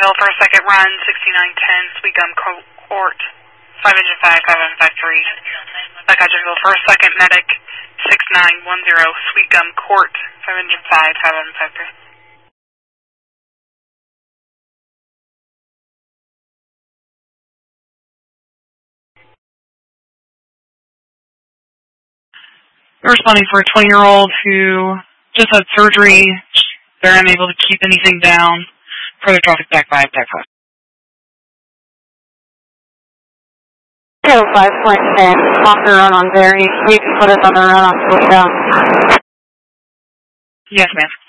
Jacksonville for a second run, 6910, Sweet Gum Court, 5 engine 5, 5153. Back Jacksonville for a second, medic, 6910, Sweet Gum Court, 5 engine 5, 5153. Responding for a 20-year-old who just had surgery. They're unable to keep anything down. Further traffic back 5, back 5. 05.6, off the run on Berry. You can put us on the run on Sweet Gum. Yes, ma'am.